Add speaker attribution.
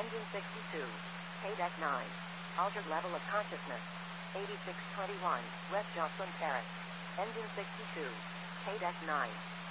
Speaker 1: Engine 62. K-Deck 9. Altered level of consciousness. 8621, West Jocelyn Terrace. Engine 62. K-Deck 9.